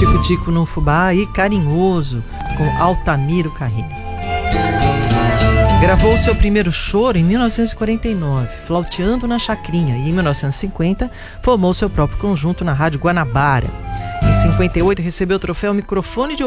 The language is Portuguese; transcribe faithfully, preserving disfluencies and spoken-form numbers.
Tico-tico no fubá e Carinhoso, com Altamiro Carreiro. Gravou seu primeiro choro em mil novecentos e quarenta e nove, Flauteando na Chacrinha, e em mil novecentos e cinquenta formou seu próprio conjunto na Rádio Guanabara. Em cinquenta e oito recebeu o troféu Microfone de